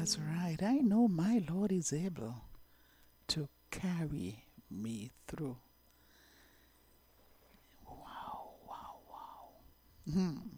That's right. I know my Lord is able to carry me through. Wow, wow, wow.